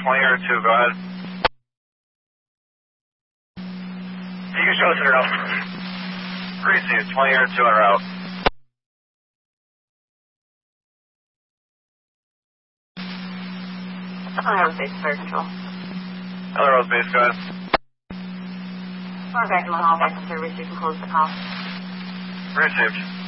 20 or 2, go ahead. You can show us in a route. Received, 20 or 2 en route. Aerospace Fire Control. Hello, Aerospace, go ahead. We're back to Mahal, back to service. You can close the call. Received.